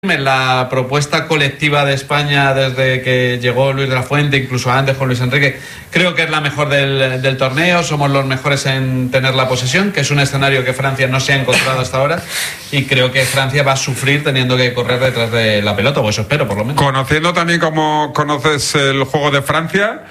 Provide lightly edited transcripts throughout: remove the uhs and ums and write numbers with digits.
en la propuesta colectiva de España desde que llegó Luis de la Fuente, incluso antes con Luis Enrique. Creo que es la mejor del torneo, somos los mejores en tener la posesión, que es un escenario que Francia no se ha encontrado hasta ahora, y creo que Francia va a sufrir teniendo que correr detrás de la pelota, o eso espero por lo menos. Conociendo también cómo conoces el juego de Francia,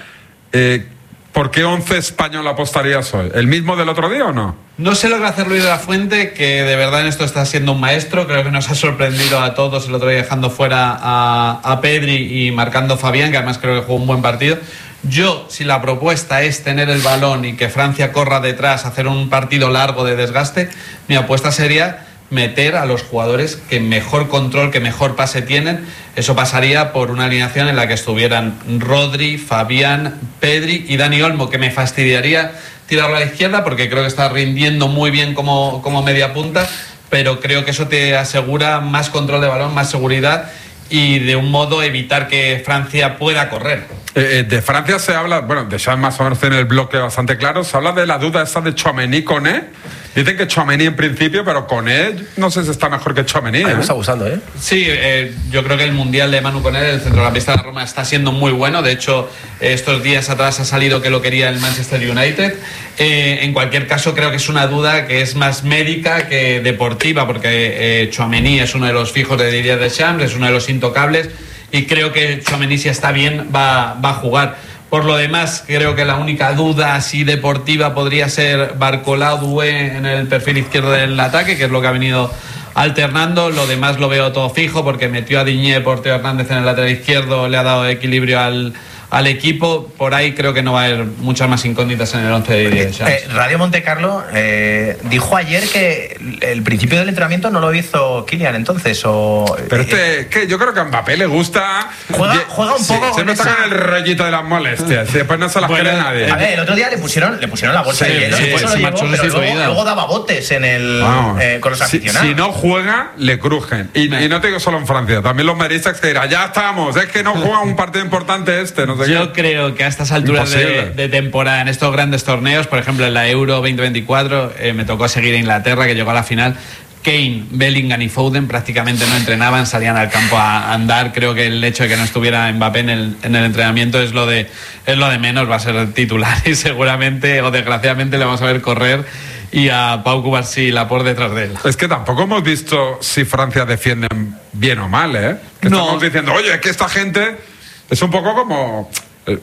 ¿por qué 11 español apostarías hoy? ¿El mismo del otro día o no? No sé lo que va a hacer Luis de la Fuente, que de verdad en esto está siendo un maestro. Creo que nos ha sorprendido a todos el otro día dejando fuera a Pedri y marcando Fabián, que además creo que jugó un buen partido. Yo, si la propuesta es tener el balón y que Francia corra detrás, hacer un partido largo de desgaste, mi apuesta sería meter a los jugadores que mejor control, que mejor pase tienen. Eso pasaría por una alineación en la que estuvieran Rodri, Fabián, Pedri y Dani Olmo, que me fastidiaría tirarlo a la izquierda porque creo que está rindiendo muy bien como media punta, pero creo que eso te asegura más control de balón, más seguridad y de un modo evitar que Francia pueda correr. De Francia se habla, bueno, de Champs más o menos tiene el bloque bastante claro, se habla de la duda esta de Tchouaméni-Koné. Dicen que Tchouaméni en principio, pero Koné no sé si está mejor que Tchouaméni. Me está gustando, ¿eh? Sí, yo creo que el mundial de Manu Koné, el centrocampista de la Roma, está siendo muy bueno. De hecho, estos días atrás ha salido que lo quería el Manchester United. En cualquier caso, creo que es una duda que es más médica que deportiva, porque Tchouaméni es uno de los fijos de Didier Deschamps, es uno de los intocables, y creo que Tchouaméni, si está bien, va a jugar. Por lo demás, creo que la única duda así deportiva podría ser Barcola o Doué en el perfil izquierdo del ataque, que es lo que ha venido alternando. Lo demás lo veo todo fijo porque metió a Diñé por Teo Hernández en el lateral izquierdo, le ha dado equilibrio al equipo. Por ahí creo que no va a haber muchas más incógnitas en el 11 de Didier Deschamps. Radio Montecarlo dijo ayer que el principio del entrenamiento no lo hizo Kylian entonces. Pero que yo creo que a Mbappé le gusta. Juega un poco. Siempre está con el rollito de las molestias y después no se las quiere nadie. A ver, el otro día le pusieron la bolsa de hielo, luego daba botes con los aficionados. Si no juega, le crujen. Y no te digo solo en Francia, también los madridistas que dirán, ya estamos, es que no juega un partido importante no sé. Yo creo que a estas alturas de temporada, en estos grandes torneos, por ejemplo en la Euro 2024, me tocó seguir a Inglaterra, que llegó a la final. Kane, Bellingham y Foden prácticamente no entrenaban, salían al campo a andar. Creo que el hecho de que no estuviera Mbappé en el entrenamiento es lo de menos. Va a ser titular y seguramente, o desgraciadamente, le vamos a ver correr y a Pau Cubarsí por detrás de él. Es que tampoco hemos visto si Francia defiende bien o mal, ¿eh? Que no. Estamos diciendo, oye, es que esta gente es un poco como...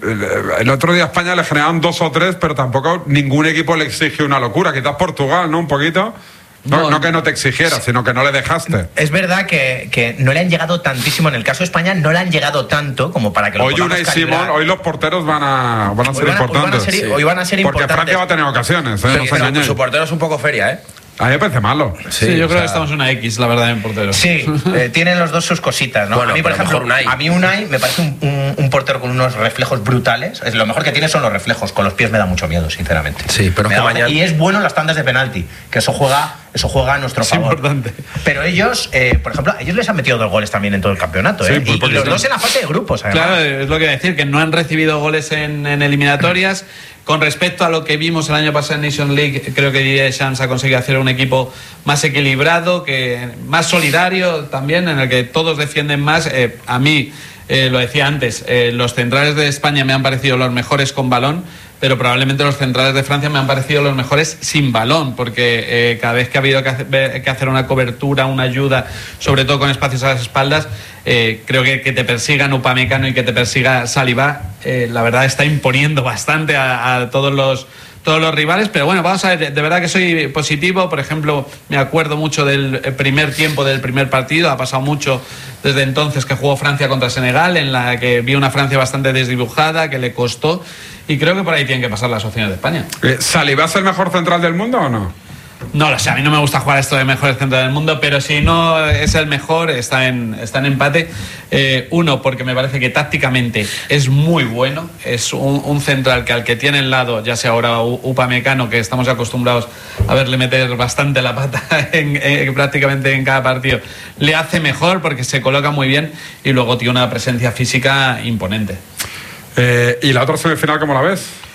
El otro día a España le generaron 2 o 3, pero tampoco ningún equipo le exige una locura. Quizás Portugal, ¿no? Un poquito. No que no te exigiera, sino que no le dejaste. Es verdad que no le han llegado tantísimo. En el caso de España no le han llegado tanto como para que lo podamos calibrar. Hoy Simón, hoy los porteros van a ser importantes. Hoy van a ser importantes. Porque Francia va a tener ocasiones, ¿eh? Pero su portero es un poco feria, ¿eh? A mí me parece malo. Sí, yo creo que estamos en una X, la verdad, en portero. Sí, tienen los dos sus cositas, ¿no? Bueno, a mí, por ejemplo, a mí Unai me parece un portero con unos reflejos brutales. Lo mejor que tiene son los reflejos. Con los pies me da mucho miedo, sinceramente. Sí, pero mañana... Y es bueno las tandas de penalti, que eso juega a nuestro favor. Importante. Pero ellos, por ejemplo, a ellos les han metido 2 goles también en todo el campeonato, ¿eh? Sí, y los 2 en la fase de grupos, además. Claro, es lo que iba a decir, que no han recibido goles en eliminatorias. Con respecto a lo que vimos el año pasado en Nations League, creo que Didier Deschamps ha conseguido hacer un equipo más equilibrado, más solidario también, en el que todos defienden más. A mí, lo decía antes, los centrales de España me han parecido los mejores con balón, pero probablemente los centrales de Francia me han parecido los mejores sin balón, porque cada vez que ha habido que hacer una cobertura, una ayuda, sobre todo con espacios a las espaldas, creo que te persigan Upamecano y que te persiga Saliba, la verdad está imponiendo bastante a todos los rivales. Pero bueno, vamos a ver, de verdad que soy positivo. Por ejemplo, me acuerdo mucho del primer tiempo del primer partido, ha pasado mucho desde entonces que jugó Francia contra Senegal, en la que vi una Francia bastante desdibujada, que le costó, y creo que por ahí tienen que pasar las opciones de España. ¿Saliba es el mejor central del mundo o no? No lo sé, a mí no me gusta jugar esto de mejores centrales del mundo, pero si no es el mejor, está en empate. Uno, porque me parece que tácticamente es muy bueno, es un central que al que tiene al lado, ya sea ahora Upamecano, que estamos acostumbrados a verle meter bastante la pata prácticamente en cada partido, le hace mejor porque se coloca muy bien y luego tiene una presencia física imponente. ¿Y la otra semifinal cómo la ves?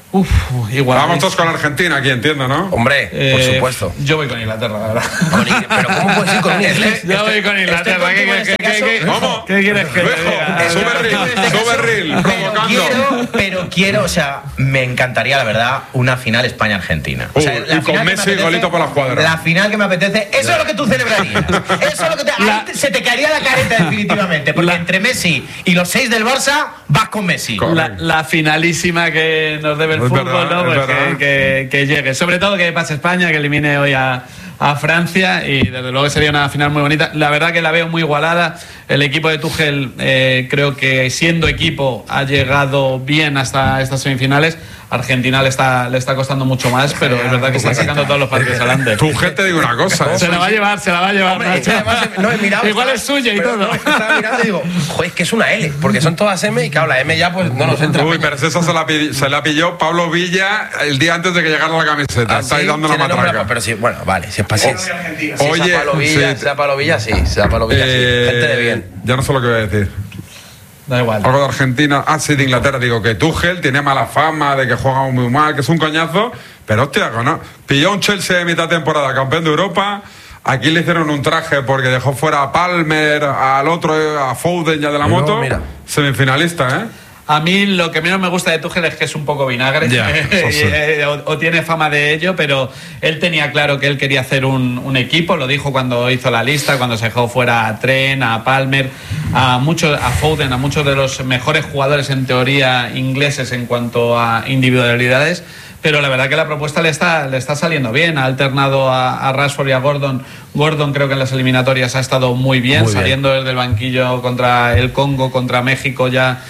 Igual. Vamos todos con Argentina aquí, entiendo, ¿no? Hombre, por supuesto. Yo voy con Inglaterra, la verdad. Pero ¿cómo puedes ir con un inglés? Yo voy con Inglaterra. ¿Cómo? ¿Qué quieres que te diga? Sube reel, provocando. Pero quiero, o sea, me encantaría, la verdad, una final España-Argentina. O sea, y con Messi y golito por la escuadra. La final que me apetece, eso es lo que tú celebrarías. Eso es lo que ahí se te caería la careta definitivamente. Porque entre Messi y los 6 del Barça, vas con Messi. La finalísima que nos debe el Es fútbol, verdad, ¿no? Pues verdad. que llegue. Sobre todo que pase España, que elimine hoy a Francia, y desde luego sería una final muy bonita. La verdad que la veo muy igualada. El equipo de Tuchel, creo que siendo equipo ha llegado bien hasta estas semifinales. Argentina le está costando mucho más, pero es verdad que está sacando todos los partidos adelante. Tuchel, te digo una cosa. Se la va a llevar, Hombre, Nacho. además, no he mirado, Igual es suya y pero todo. no, es que estaba mirando y digo, joder, es que es una L, porque son todas M y claro, la M ya pues no nos entra. Uy, pero esa se la pilló Pablo Villa el día antes de que llegara la camiseta. Está ahí dando la Tiene nombre, matraca. pero sí, bueno, vale, si es para Oye, sea Pablo Villa, sí. sea Pablo Villa, sí, sea Pablo Villa, sí. Gente de bien. Ya no sé lo que voy a decir. Da igual. Algo de Argentina. Sí, de Inglaterra. Digo que Tuchel tiene mala fama, de que juega muy mal, que es un coñazo. Pero hostia, ¿no? Pilló un Chelsea de mitad temporada, campeón de Europa. Aquí le hicieron un traje porque dejó fuera a Palmer, al otro, a Foden ya de la Pero, moto. mira. Semifinalista, ¿eh? A mí lo que menos me gusta de Tuchel es que es un poco vinagre. Ya, eso sí. o tiene fama de ello, pero él tenía claro que él quería hacer un equipo. Lo dijo cuando hizo la lista, cuando se dejó fuera a Trent, a Palmer, a Foden, a muchos de los mejores jugadores en teoría ingleses en cuanto a individualidades. Pero la verdad que la propuesta le está saliendo bien. Ha alternado a Rashford y a Gordon. Gordon creo que en las eliminatorias ha estado muy bien, saliendo desde el banquillo contra el Congo, contra México ya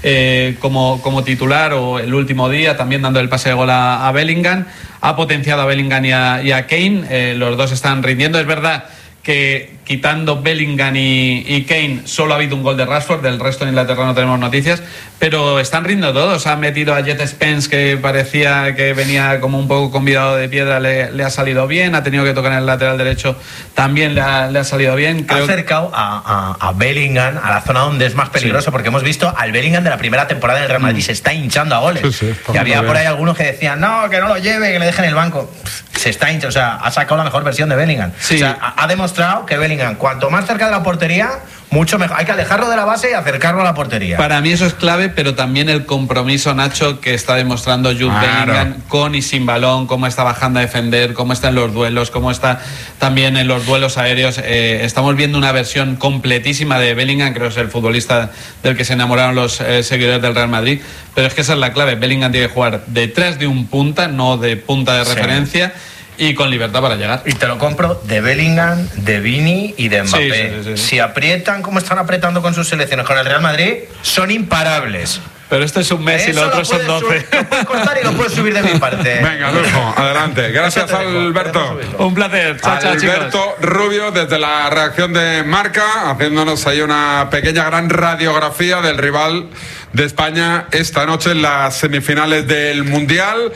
como titular, o el último día también dando el pase de gol a Bellingham. Ha potenciado a Bellingham y a Kane. Los dos están rindiendo. Es verdad que quitando Bellingham y Kane solo ha habido un gol de Rashford, del resto en Inglaterra no tenemos noticias, pero están rindiendo todos. Han metido a Jet Spence, que parecía que venía como un poco convidado de piedra, le ha salido bien. Ha tenido que tocar en el lateral derecho, también le ha salido bien. Ha acercado a Bellingham a la zona donde es más peligroso, porque hemos visto al Bellingham de la primera temporada en el Real Madrid se está hinchando a goles. Y había por ahí algunos que decían, no, que no lo lleve, que le dejen el banco. Se está hinchando, o sea, ha sacado la mejor versión de Bellingham. Sí. O sea, ha demostrado que Bellingham, cuanto más cerca de la portería, mucho mejor. Hay que alejarlo de la base y acercarlo a la portería. Para mí eso es clave, pero también el compromiso, Nacho, que está demostrando Jude Bellingham con y sin balón, cómo está bajando a defender, cómo está en los duelos, cómo está también en los duelos aéreos. Estamos viendo una versión completísima de Bellingham. Creo que es el futbolista del que se enamoraron los seguidores del Real Madrid, pero es que esa es la clave. Bellingham tiene que jugar detrás de un punta, no de punta de referencia, y con libertad para llegar. Y te lo compro de Bellingham, de Vini y de Mbappé. Sí. Si aprietan como están apretando con sus selecciones con el Real Madrid, son imparables. Pero este es un mes y los otros son 12. Lo puedes cortar y lo puedes subir de mi parte. Venga, lujo, adelante. Gracias, Alberto. Un placer. Chao, chao, chicos. Alberto Rubio, desde la redacción de Marca, haciéndonos ahí una pequeña gran radiografía del rival de España esta noche en las semifinales del Mundial.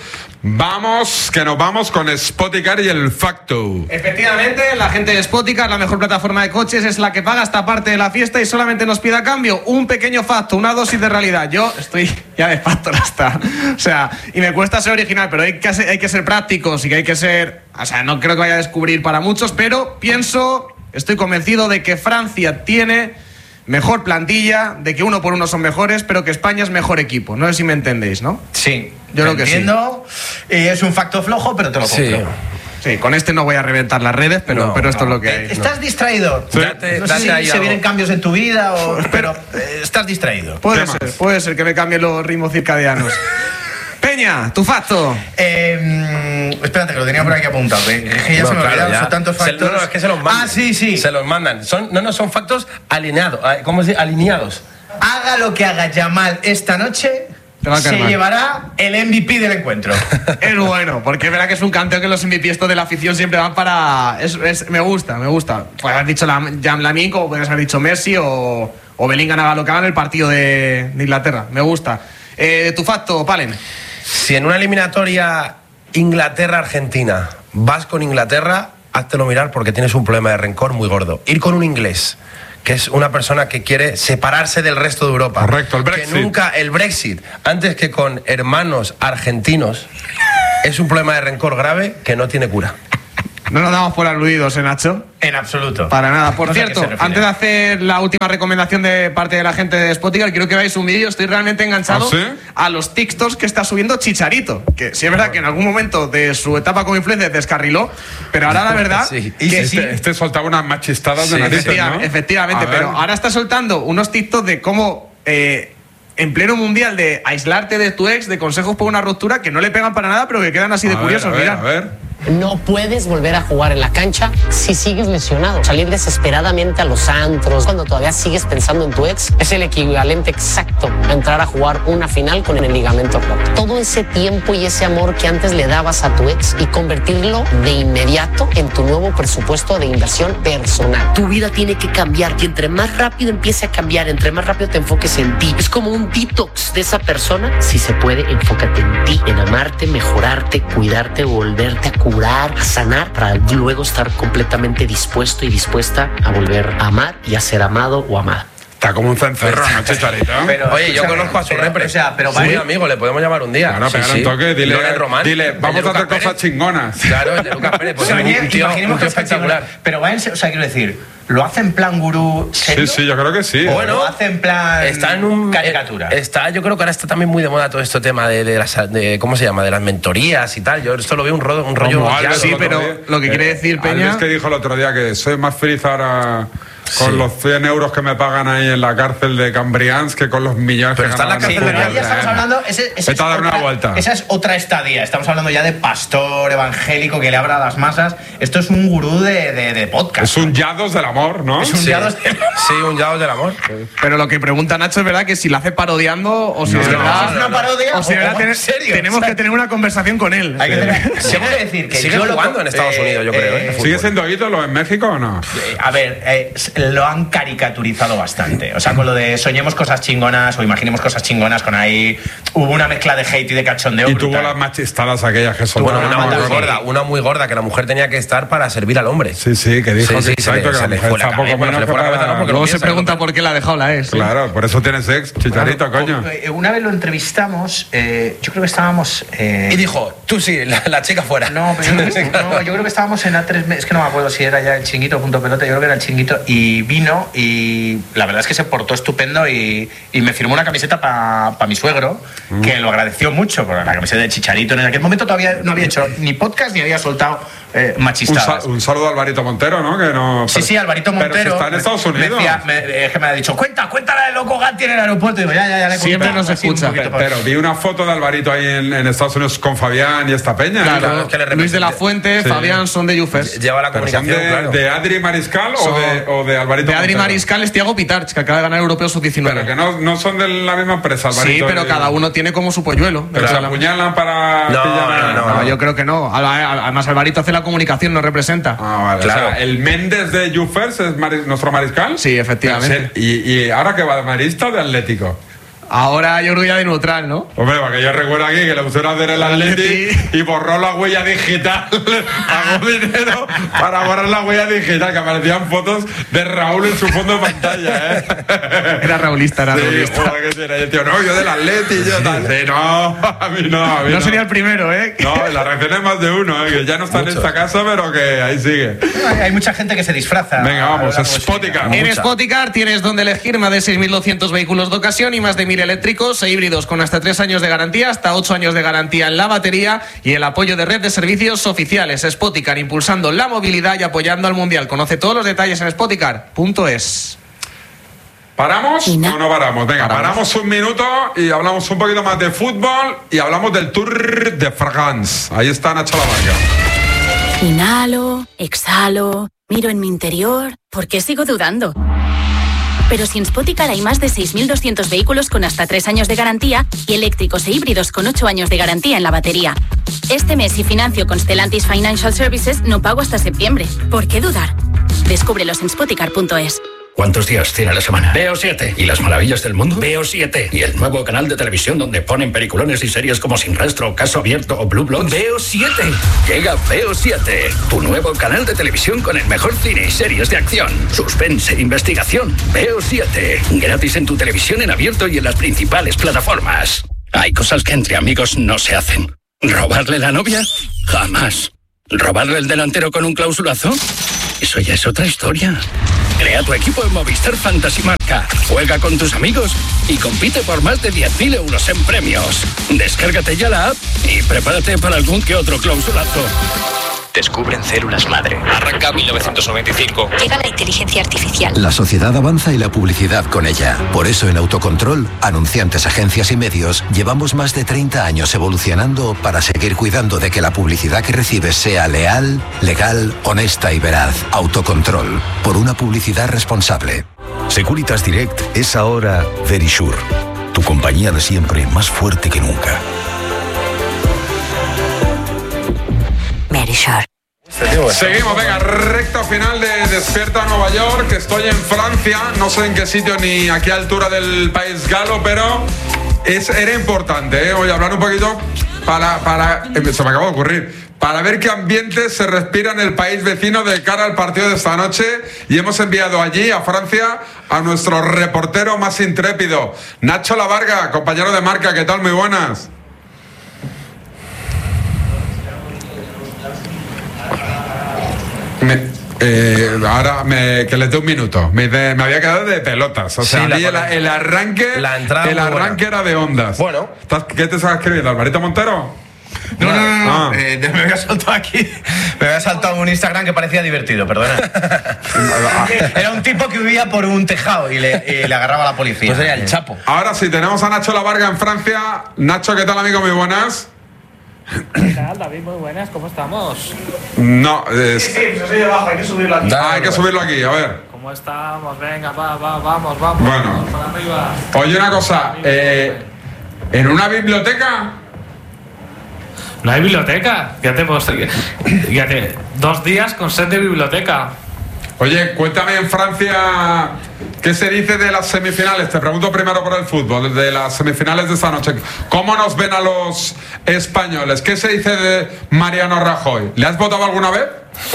Vamos, que nos vamos con Spoticar y el Facto. Efectivamente, la gente de Spoticar, la mejor plataforma de coches, es la que paga esta parte de la fiesta y solamente nos pide a cambio un pequeño facto, una dosis de realidad. Yo estoy ya de facto hasta. O sea, y me cuesta ser original, pero hay que ser prácticos y que hay que ser. O sea, no creo que vaya a descubrir para muchos, pero estoy convencido de que Francia tiene mejor plantilla, de que uno por uno son mejores, pero que España es mejor equipo. No sé si me entendéis, ¿no? Sí, yo creo que entiendo. Sí. Es un facto flojo, pero te lo compro. Sí, con este no voy a reventar las redes, pero esto es lo que hay. ¿Estás distraído? Sí. No sé si se vienen cambios en tu vida, pero estás distraído. Puede ser que me cambien los ritmos circadianos. Peña, tu facto. Espérate, que lo tenía por aquí apuntado. Que ya se me olvidaron, son tantos factos. No, es que se los mandan. Sí. Se los mandan. Son factos alineados. ¿Cómo se dice? Alineados. Haga lo que haga Yamal esta noche, se llevará el MVP del encuentro. Es bueno, porque es verdad que es un canteo que los MVP estos de la afición siempre van para. Me gusta. Pues has dicho Lamine, como podrías haber dicho Messi o Bellingham, haga lo que haga en el partido de Inglaterra. Me gusta. Tu facto, Palen. Si en una eliminatoria Inglaterra-Argentina vas con Inglaterra, háztelo mirar porque tienes un problema de rencor muy gordo. Ir con un inglés que es una persona que quiere separarse del resto de Europa. Correcto, el Brexit. Que nunca el Brexit, antes que con hermanos argentinos, es un problema de rencor grave que no tiene cura. No nos damos por aludidos, Nacho. En absoluto. Para nada. Por No sé a qué cierto, se refiere. antes de hacer la última recomendación de parte de la gente de Spotify, quiero que veáis un vídeo. Estoy realmente enganchado ¿Ah, sí? a los TikToks que está subiendo Chicharito. Que sí es verdad que en algún momento de su etapa como influencer descarriló, pero ahora la verdad Sí. que Este soltaba unas machistadas de narices, ¿no? Efectivamente, A ver. pero ahora está soltando unos TikToks de cómo en pleno mundial de aislarte de tu ex, de consejos por una ruptura que no le pegan para nada, pero que quedan así de curiosos. A ver. No puedes volver a jugar en la cancha si sigues lesionado. Salir desesperadamente a los antros cuando todavía sigues pensando en tu ex es el equivalente exacto a entrar a jugar una final con el ligamento roto. Todo ese tiempo y ese amor que antes le dabas a tu ex y convertirlo de inmediato en tu nuevo presupuesto de inversión personal. Tu vida tiene que cambiar y entre más rápido empiece a cambiar, entre más rápido te enfoques en ti. Es como un detox de esa persona. Si se puede, enfócate en ti, en amarte, mejorarte, cuidarte, volverte a curar, a sanar, para luego estar completamente dispuesto y dispuesta a volver a amar y a ser amado o amada. Está como un cencerro, ¿no, Chicharito? Pero, Oye, yo escúchame, conozco a su pero, repre. o sea, pero es muy vale. amigo, le podemos llamar un día. Claro, pegar un toque, dile, vamos a hacer cosas chingonas. Claro, el de Lucas Pérez. Pues Oye, un tío imaginemos que está espectacular. chingón. Pero va en serio, o sea, quiero decir, ¿lo hace en plan gurú serio? Sí, yo creo que sí. O lo hace en plan Está en un caricatura. Yo creo que ahora está también muy de moda todo este tema de ¿cómo se llama? De las mentorías y tal. Yo esto lo veo un rollo Como ya, Alves sí, el otro pero día. lo que quiere decir, Peña- Alves que dijo el otro día que soy más feliz ahora con los 100 euros que me pagan ahí en la cárcel de Cambrians que con los millones Pero que está en la ganaban cárcel de fútbol, Pero ya estamos hablando, ese Vete a dar una vuelta. esa es otra estadía. Estamos hablando ya de pastor evangélico que le habla a las masas. Esto es un gurú de podcast. Es un Yados del amor, ¿no? Es un Sí. Yados de- Sí, un Yados del amor. Pero lo que pregunta Nacho es verdad que si lo hace parodiando o si de verdad. ¿Es una parodia o si de o verdad en serio? tenemos O sea, que tener una conversación con él. Hay que tener, tengo que decir que Sigue yo jugando en Estados Unidos, yo creo, ¿eh? ¿Sigue siendo ídolo en México o no? A ver, lo han caricaturizado bastante. O sea, con lo de soñemos cosas chingonas o imaginemos cosas chingonas, con ahí hubo una mezcla de hate y de cachondeo. Y tuvo brutal. las machistadas aquellas que son Bueno, Bueno, una muy gorda, que la mujer tenía que estar para servir al hombre. Sí, que dijo Sí, que se le- exacto, que se la le mujer fue la está poco cabeza, menos se le que fue la cabeza, para... ¿no? Porque Luego lo se pregunta por qué la ha dejado la ex. Claro, por eso tienes ex, Chicharito, coño. Una vez lo entrevistamos, yo creo que estábamos. Y dijo, tú sí, la chica fuera. No, pero yo creo que estábamos en A3, es que no me acuerdo si era ya el Chiringuito o Punto Pelota, yo creo que era el Chiringuito, y vino y la verdad es que se portó estupendo y me firmó una camiseta para mi suegro, que lo agradeció mucho, porque la camiseta de Chicharito en aquel momento todavía no había hecho ni podcast ni había soltado machistadas. Un saludo a Alvarito Montero, ¿no? Que no Sí, Alvarito Montero. Pero si está en Estados Unidos. Es que me ha dicho, cuenta la de Loco Gatti en el aeropuerto. Y digo, ya, le Siempre cuento, nos así un escucha. poquito por- Pero vi una foto de Alvarito ahí en Estados Unidos con Fabián y esta peña. Claro, es que le Luis de la Fuente, Sí. Fabián son de Jufes. Lleva la Pero son comunicación, claro. de Adri Mariscal o de Alvarito De Adri Montero. Mariscal es Thiago Pitarch, que acaba de ganar Europeo Sub-19. Pero que no son de la misma empresa, Sí, Alvarito. pero cada uno tiene como su polluelo. Pero O sea, se apuñalan para... No, pillar- No, yo creo que no. Además, Alvarito hace la comunicación, no representa. Ah, vale. Claro. O sea, el Méndez de Jufers es nuestro mariscal. Sí, efectivamente. Y ahora que va de marista o de Atlético. Ahora yo creo ya de neutral, ¿no? Hombre, porque yo recuerdo aquí que le pusieron a hacer el Atleti y borró la huella digital. Pagó dinero para borrar la huella digital, que aparecían fotos de Raúl en su fondo de pantalla, ¿eh? Era raulista, era Sí, raulista. joder, que sí, era. Y el tío, no, yo del Atleti, yo tal. Sí, no, a mí no. No sería el primero, ¿eh? No, en la reacción es más de uno, que ya no está en esta casa, pero que ahí sigue. Hay mucha gente que se disfraza. Venga, vamos, A lo largo de su Spoticar. vida. En Spoticar tienes donde elegir más de 6.200 vehículos de ocasión y más de 1.000 eléctricos e híbridos con hasta 3 años de garantía, hasta 8 años de garantía en la batería y el apoyo de red de servicios oficiales. Spoticar, impulsando la movilidad y apoyando al Mundial. Conoce todos los detalles en spoticar.es. ¿Paramos? Ina. No paramos. Venga, paramos un minuto y hablamos un poquito más de fútbol y hablamos del Tour de France. Ahí está Nacho Lamarca. Inhalo, exhalo, miro en mi interior. ¿Por qué sigo dudando? Pero si en Spoticar hay más de 6.200 vehículos con hasta 3 años de garantía y eléctricos e híbridos con 8 años de garantía en la batería. Este mes, si financio con Stellantis Financial Services, no pago hasta septiembre. ¿Por qué dudar? Descúbrelos en spoticar.es. ¿Cuántos días tiene la semana? Veo 7. ¿Y las maravillas del mundo? Veo 7. ¿Y el nuevo canal de televisión donde ponen peliculones y series como Sin Rastro, Caso Abierto o Blue Bloods? Veo 7. Llega Veo 7, tu nuevo canal de televisión con el mejor cine y series de acción, suspense, investigación. Veo 7. Gratis en tu televisión en abierto y en las principales plataformas. Hay cosas que entre amigos no se hacen. ¿Robarle la novia? Jamás. ¿Robarle el delantero con un clausulazo? Eso ya es otra historia. Crea tu equipo en Movistar Fantasy Marca. Juega con tus amigos y compite por más de 10.000 euros en premios. Descárgate ya la app y prepárate para algún que otro clausulazo. Descubren células madre. Arranca 1995. Llega la inteligencia artificial. La sociedad avanza y la publicidad con ella. Por eso en Autocontrol, anunciantes, agencias y medios, llevamos más de 30 años evolucionando para seguir cuidando de que la publicidad que recibes sea leal, legal, honesta y veraz. Autocontrol. Por una publicidad responsable. Securitas Direct es ahora Verisure. Tu compañía de siempre más fuerte que nunca. Seguimos, venga, recta final de Despierta Nueva York. Estoy en Francia, no sé en qué sitio ni a qué altura del país galo, pero era importante, ¿eh? Voy a hablar un poquito se me acaba de ocurrir, para ver qué ambiente se respira en el país vecino de cara al partido de esta noche. Y hemos enviado allí, a Francia, a nuestro reportero más intrépido, Nacho Lavarga, compañero de Marca. ¿Qué tal? Muy buenas. Que le dé un minuto. Me había quedado de pelotas. O sea, sí, el arranque era de ondas. Bueno. ¿Qué te estás escribiendo? ¿Alvarito Montero? No. Me había saltado aquí. Me había saltado un Instagram que parecía divertido, perdona. Era un tipo que vivía por un tejado y le agarraba a la policía. Pues era el Chapo. Ahora sí, tenemos a Nacho Lavarga en Francia. Nacho, ¿qué tal, amigo? Muy buenas. ¿Qué tal, David? Muy buenas, ¿cómo estamos? No, Sí, se oye bajo, hay que subirlo aquí. Hay que subirlo aquí, a ver. ¿Cómo estamos? Venga, vamos. Bueno, para arriba. Oye, una cosa, ¿en una biblioteca? No hay biblioteca. Fíjate, 2 días con sed de biblioteca. Oye, cuéntame en Francia, ¿qué se dice de las semifinales? Te pregunto primero por el fútbol, de las semifinales de esta noche. ¿Cómo nos ven a los españoles? ¿Qué se dice de Mariano Rajoy? ¿Le has votado alguna vez?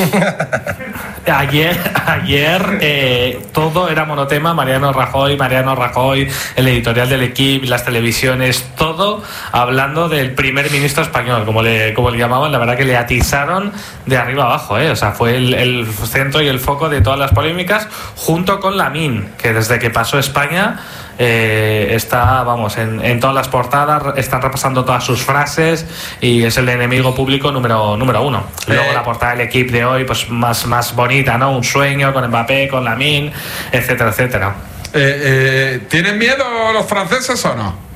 Ayer todo era monotema, Mariano Rajoy, el editorial del Equipo, las televisiones, todo hablando del primer ministro español, como le llamaban. La verdad que le atizaron de arriba abajo, o sea, fue el centro y el foco de todas las polémicas, junto con Lamine, que desde que pasó España está, en todas las portadas, están repasando todas sus frases y es el enemigo público número 1. Luego la portada del Equipo de hoy, pues más bonita, ¿no? Un sueño con Mbappé, con Lamine, etcétera. ¿Tienen miedo los franceses o no?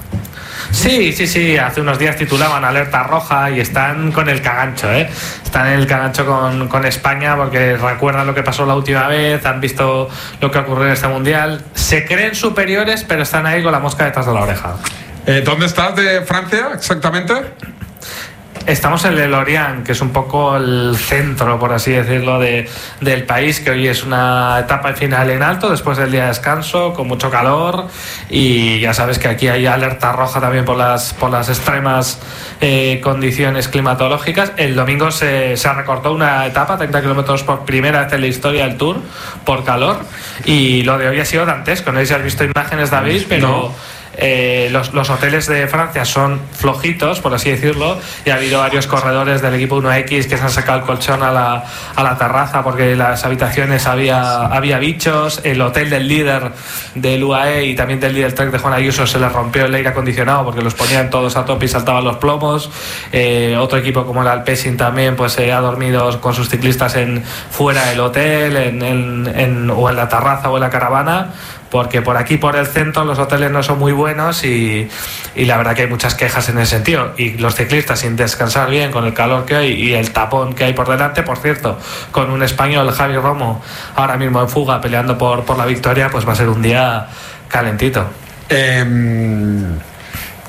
Sí, hace unos días titulaban Alerta Roja y están con el cagancho, Están en el cagancho con España porque recuerdan lo que pasó la última vez, han visto lo que ocurrió en este mundial, se creen superiores pero están ahí con la mosca detrás de la oreja. ¿Dónde estás de Francia exactamente? Estamos en el Lorient, que es un poco el centro, por así decirlo, del país, que hoy es una etapa final en alto, después del día de descanso, con mucho calor, y ya sabes que aquí hay alerta roja también por las extremas condiciones climatológicas. El domingo se recortó una etapa, 30 kilómetros por primera vez en la historia del Tour, por calor, y lo de hoy ha sido dantesco. No sé si has visto imágenes, David, pero... No. Los hoteles de Francia son flojitos, por así decirlo, y ha habido varios corredores del equipo 1X que se han sacado el colchón a la terraza porque en las habitaciones había bichos. El hotel del líder del UAE y también del líder Trek de Juan Ayuso se les rompió el aire acondicionado porque los ponían todos a tope y saltaban los plomos. Otro equipo como el Alpecin también pues ha dormido con sus ciclistas fuera del hotel, o en la terraza o en la caravana, porque por aquí, por el centro, los hoteles no son muy buenos y la verdad que hay muchas quejas en ese sentido. Y los ciclistas sin descansar bien, con el calor que hay y el tapón que hay por delante, por cierto, con un español, Javi Romo, ahora mismo en fuga peleando por la victoria, pues va a ser un día calentito.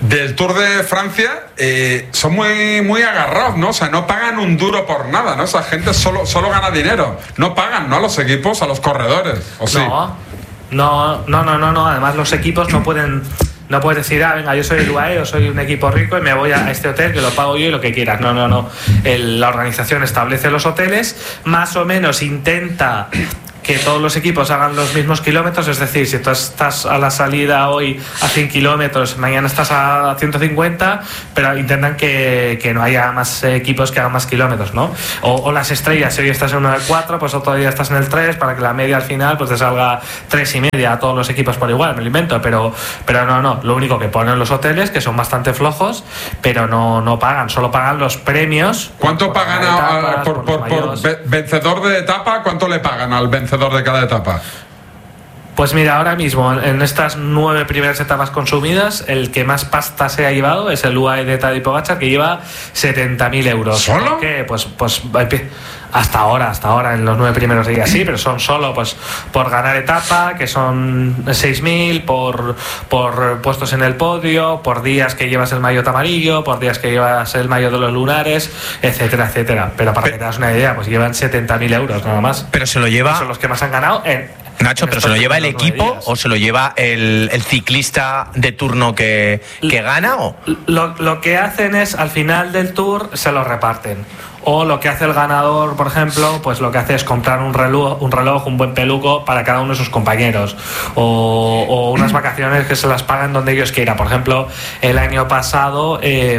del Tour de Francia son muy agarrados, ¿no? O sea, no pagan un duro por nada, ¿no? Esa gente solo gana dinero. No pagan, ¿no? A los equipos, a los corredores. ¿O sí? No. Además, los equipos no pueden decir, venga, yo soy el UAE, yo soy un equipo rico y me voy a este hotel que lo pago yo y lo que quieras. No. La organización establece los hoteles, más o menos intenta que todos los equipos hagan los mismos kilómetros, es decir, si tú estás a la salida hoy a 100 kilómetros, mañana estás a 150, pero intentan que no haya más equipos que hagan más kilómetros, ¿no? O las estrellas, si hoy estás en uno de 4, pues otro día estás en el 3, para que la media al final pues te salga 3,5 a todos los equipos por igual, me lo invento, pero no, lo único que ponen los hoteles, que son bastante flojos, pero no pagan, solo pagan los premios. ¿Cuánto pagan por vencedor de etapa? ¿Cuánto le pagan al vencedor de cada etapa? Pues mira, ahora mismo en estas 9 primeras etapas consumidas, el que más pasta se ha llevado es el UAE de Tadej Pogačar, que lleva 70.000 euros. ¿Solo? ¿Por qué? Pues hasta ahora en los 9 primeros días sí, pero son solo pues por ganar etapa, que son 6.000, por puestos en el podio, por días que llevas el maillot amarillo, por días que llevas el maillot de los lunares, etcétera, etcétera. Pero para que te das una idea, pues llevan 70.000 euros nada más. Pero se lo lleva... Son los que más han ganado Nacho, ¿pero se lo lleva el equipo o se lo lleva el ciclista de turno que gana? ¿O? Lo que hacen es, al final del Tour, se lo reparten. O lo que hace el ganador, por ejemplo, pues lo que hace es comprar un reloj, un buen peluco para cada uno de sus compañeros. O unas vacaciones que se las pagan donde ellos quieran. Por ejemplo, el año pasado...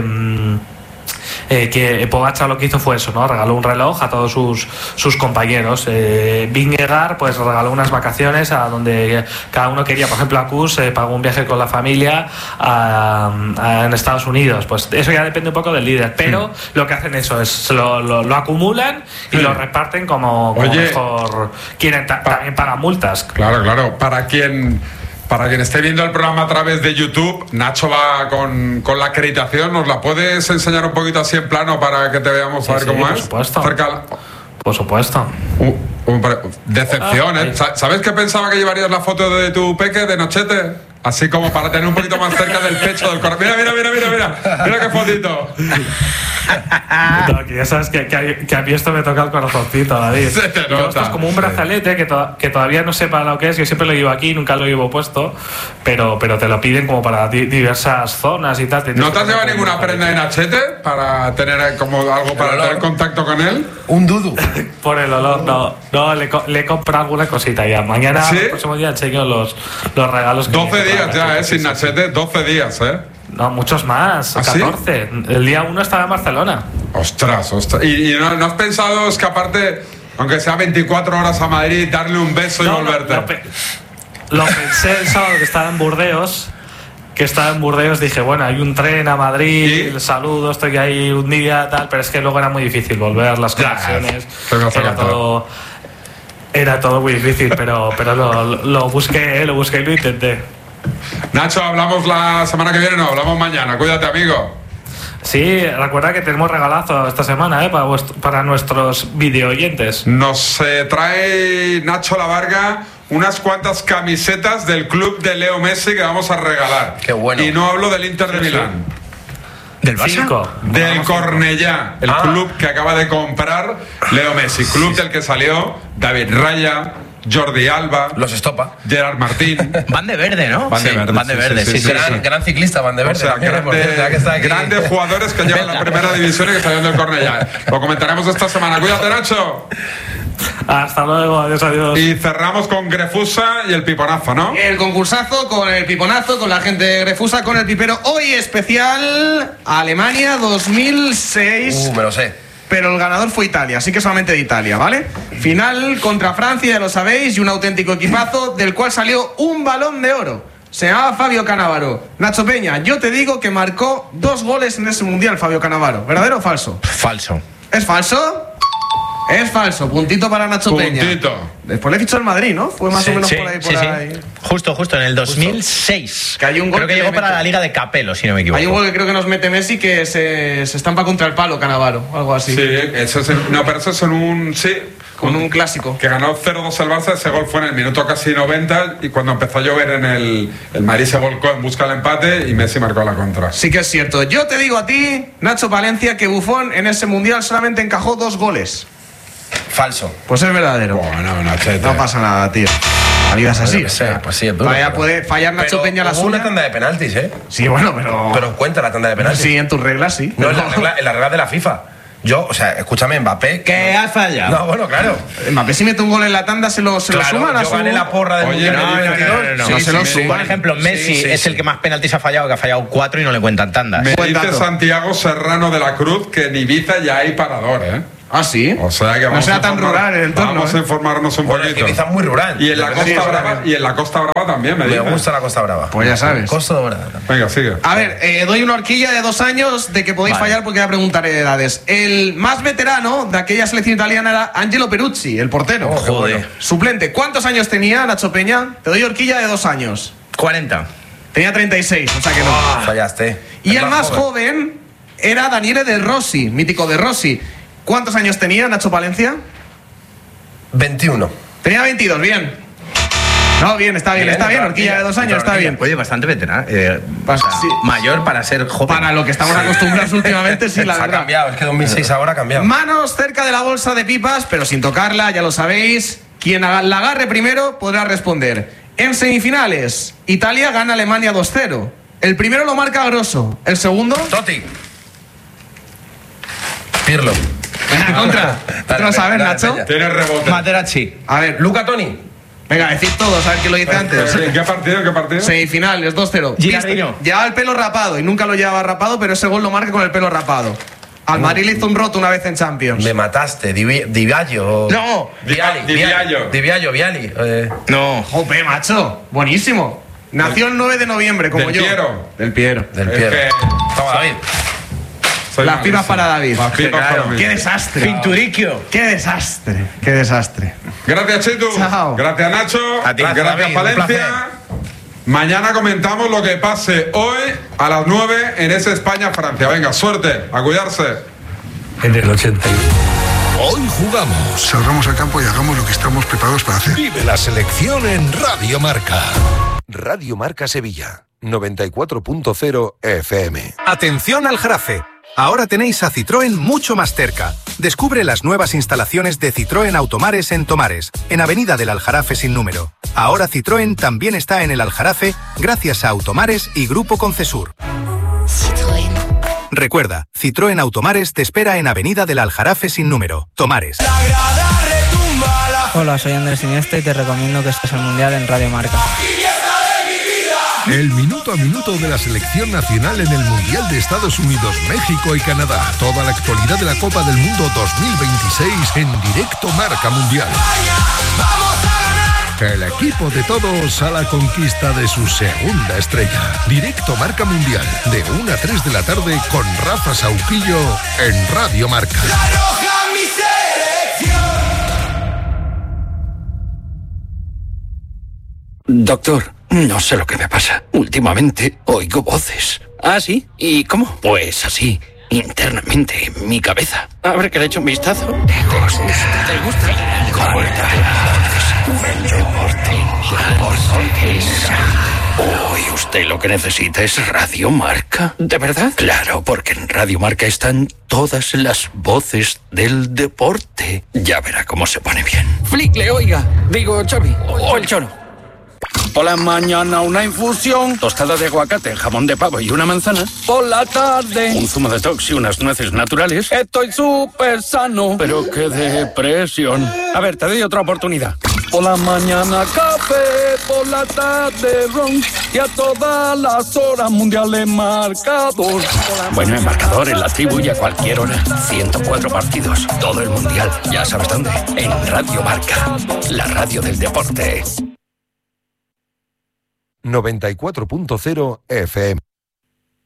que Pogačar lo que hizo fue eso, ¿no? Regaló un reloj a todos sus compañeros. Vingegaard pues regaló unas vacaciones a donde cada uno quería. Por ejemplo, Akus pagó un viaje con la familia en Estados Unidos. Pues eso ya depende un poco del líder, pero lo que hacen eso es lo acumulan y lo reparten como mejor quieren. También pagan multas. Claro, para quien esté viendo el programa a través de YouTube, Nacho va con la acreditación. ¿Nos la puedes enseñar un poquito así en plano para que te veamos a ver cómo es? Por supuesto. Decepción, ¿eh? ¿Sabes que pensaba que llevarías la foto de tu peque de Nochete? Así como para tener un poquito más cerca del pecho del corazón. Mira qué fotito. No, que ya sabes que a mí esto me toca el corazoncito, David. Esto es como un brazalete que todavía no sé para lo que es. Yo siempre lo llevo aquí, nunca lo llevo puesto, pero te lo piden como para diversas zonas y tal. ¿No te has llevado ninguna prenda de Nachete para tener como algo para tener contacto con él? Un dudu. Por el olor, no, le he comprado alguna cosita ya. Mañana, ¿sí? El próximo día enseño los regalos que 12 días ya, sin Nachete, 12 días, No, muchos más, ¿Ah, 14. ¿Sí? El día 1 estaba en Barcelona. Ostras. ¿Y no has pensado escaparte, aunque sea 24 horas a Madrid, darle un beso y volverte? Lo pensé el sábado que estaba en Burdeos, dije, bueno, hay un tren a Madrid, el saludo, estoy ahí un día, tal, pero es que luego era muy difícil volver, las conexiones, era todo muy difícil, pero lo busqué y lo intenté. Nacho, hablamos la semana que viene, no, hablamos mañana. Cuídate, amigo. Sí, recuerda que tenemos regalazo esta semana para nuestros video oyentes. Nos trae Nacho Lavarga unas cuantas camisetas del club de Leo Messi que vamos a regalar. Qué bueno. Y no hablo del Inter de Milán. ¿Del Barça? Del Cornellá, el club que acaba de comprar Leo Messi. Club del que salió David Raya, Jordi Alba, los Estopa, Gerard Martín. Van de verde, ¿no? Van de verde. Sí. Gran ciclista, Van de verde. O sea, grandes jugadores que llevan la primera división y que salieron del Cornellá. Lo comentaremos esta semana. Cuídate, Nacho. Hasta luego, adiós. Y cerramos con Grefusa y el piponazo, ¿no? El concursazo con el piponazo, con la gente de Grefusa, con el pipero. Hoy especial Alemania 2006. Me lo sé. Pero el ganador fue Italia, así que solamente de Italia, ¿vale? Final contra Francia, ya lo sabéis, y un auténtico equipazo del cual salió un Balón de Oro. Se llamaba Fabio Cannavaro. Nacho Peña, yo te digo que marcó 2 goles en ese mundial, Fabio Cannavaro. ¿Verdadero o falso? Falso. ¿Es falso? Es falso, puntito para Nacho Peña. Después le fichó el Madrid, ¿no? Fue más o menos por ahí. Justo, en el 2006. Que hay un gol creo que llegó para la Liga de Capello, si no me equivoco. Hay un gol que creo que nos mete Messi que se estampa contra el palo, Cannavaro, algo así. Sí, eso es, no, pero eso es en un... Sí. con un clásico. Que ganó 0-2 el Barça, ese gol fue en el minuto casi 90 y cuando empezó a llover en el Madrid se volcó en busca del empate y Messi marcó la contra. Sí que es cierto. Yo te digo a ti, Nacho Palencia, que Buffon en ese Mundial solamente encajó 2 goles. Falso. Pues es verdadero. Bueno, Nachete. No pasa nada, tío. La vida es así. Pues sí, es duro, vaya, puede fallar Nacho Peña la suya. Una tanda de penaltis, ¿eh? Sí, bueno, pero... Pero cuenta la tanda de penaltis. Sí, en tus reglas, sí. No, en la regla de la FIFA. Yo, o sea, escúchame, Mbappé... ¿Qué has fallado? No, bueno, claro. Mbappé si mete un gol en la tanda, se lo suman a yo su... gané la porra del Oye, Mundial. No se lo suman. Por ejemplo, Messi es el que más penaltis ha fallado, que ha fallado 4 y no le cuentan tandas. Me dice Santiago Serrano de la Cruz que en Ibiza ya hay parador, ¿eh? Ah, sí. O sea que no sea tan rural el entorno. Vamos a informarnos un poquito. Ibiza es muy rural. Y en la Costa Brava, y en la Costa Brava también, me gusta la Costa Brava. Pues ya sabes. Costa Brava. Venga, sigue. A ver, doy una horquilla de 2 años de que podéis fallar porque ya preguntaré de edades. El más veterano de aquella selección italiana era Angelo Peruzzi, el portero. Oh, joder. Suplente. ¿Cuántos años tenía Nacho Peña? Te doy horquilla de 2 años. 40. Tenía 36, o sea que no. Fallaste. Y el más joven era Daniele De Rossi, mítico De Rossi. ¿Cuántos años tenía Nacho Palencia? 21. Tenía 22, bien. No, bien, está bien, horquilla de 2 años, está bien. Oye, bastante veterano. Sí. Mayor para ser joven. Para lo que estamos acostumbrados últimamente, sí, la Ha verdad. cambiado, es que 2006 ahora ha cambiado. Manos cerca de la bolsa de pipas, pero sin tocarla, ya lo sabéis. Quien la agarre primero podrá responder. En semifinales, Italia gana a Alemania 2-0. El primero lo marca Grosso, el segundo... Totti. Pirlo. Venga, contra. Tú lo sabes, Nacho. Tiene rebote. Materazzi. A ver, Luca Toni. venga, decid todos, a ver quién lo dice antes. ¿En qué partido? Semifinales, 2-0. Girardino. Llevaba el pelo rapado y nunca lo llevaba rapado, pero ese gol lo marca con el pelo rapado. Al Madrid le hizo un roto una vez en Champions. Me mataste, Diviallo. No. Viali. No. Jope, macho. Buenísimo. Nació el 9 de noviembre, como Del yo. Piero. Del Piero. Del Es Piero. que Toma, David. soy Las malísimo. pipas para David. Las pipas Claro. para mí. Qué desastre. Pinturicchio. Qué desastre. Qué desastre. Gracias, Chetu. Chao. Gracias, Nacho. A ti. Gracias, David, un Palencia. placer. Mañana comentamos lo que pase hoy a las 9 en ese España-Francia. Venga, suerte. A cuidarse. En el 81. Hoy jugamos. Salgamos al campo y hagamos lo que estamos preparados para hacer. Vive la selección en Radio Marca. Radio Marca Sevilla, 94.0 FM. Atención al Jarafe. Ahora tenéis a Citroën mucho más cerca. Descubre las nuevas instalaciones de Citroën Automares en Tomares, en Avenida del Aljarafe sin número. Ahora Citroën también está en el Aljarafe gracias a Automares y Grupo Concesur. Citroën. Recuerda, Citroën Automares te espera en Avenida del Aljarafe sin número, Tomares. Hola, soy Andrés Iniesta y te recomiendo que estés al Mundial en Radio Marca. El minuto a minuto de la selección nacional en el Mundial de Estados Unidos, México y Canadá. Toda la actualidad de la Copa del Mundo 2026 en directo Marca Mundial. El equipo de todos a la conquista de su segunda estrella. Directo Marca Mundial, de 1 a 3 de la tarde con Rafa Sauquillo en Radio Marca. Doctor, no sé lo que me pasa. Últimamente oigo voces. ¿Ah, sí? ¿Y cómo? Pues así, internamente, en mi cabeza. A ver, que le echo un vistazo. ¿Te gusta? Hoy usted lo que necesita es Radio Marca. ¿De verdad? Claro, porque en Radio Marca están todas las voces del deporte. Ya verá cómo se pone bien. Flickle, oiga. Digo, Xavi. O el Choro. Por la mañana una infusión, tostada de aguacate, jamón de pavo y una manzana. Por la tarde un zumo de tox y unas nueces naturales. Estoy súper sano, pero qué depresión. A ver, te doy otra oportunidad. Por la mañana café, por la tarde ron y a todas las horas mundiales marcador. Bueno, en marcador, en la tribu y a cualquier hora. 104 partidos, todo el mundial. Ya sabes dónde. En Radio Marca, la radio del deporte. 94.0 FM.